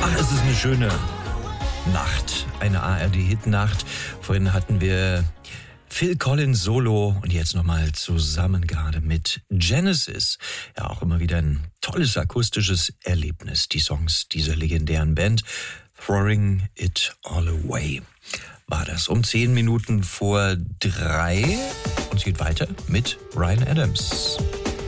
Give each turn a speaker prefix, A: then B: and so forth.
A: Ach, es ist eine schöne Nacht, eine ARD-Hit-Nacht. Vorhin hatten wir Phil Collins Solo und jetzt nochmal zusammen gerade mit Genesis. Ja, auch immer wieder ein tolles akustisches Erlebnis, die Songs dieser legendären Band. Throwing It All Away war das um 10 Minuten vor 3. Und es geht weiter mit Bryan Adams.